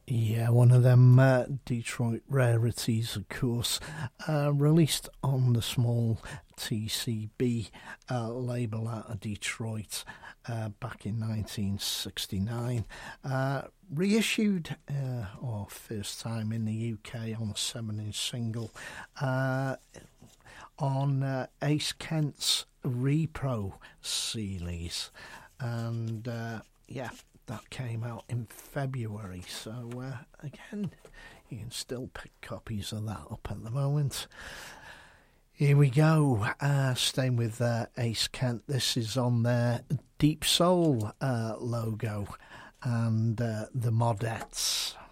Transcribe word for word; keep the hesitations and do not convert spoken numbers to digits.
Yeah, one of them uh, Detroit rarities, of course, uh, released on the small T C B uh, label out of Detroit uh, back in nineteen sixty-nine. Uh, reissued, uh, or first time in the U K on a seven inch single, uh, on uh, Ace Kent's Repro Sealies. And uh, yeah, that came out in February. So uh, again, you can still pick copies of that up at the moment. Here we go. Uh, staying with uh, Ace Kent. This is on their Deep Soul uh, logo and uh, the Modettes.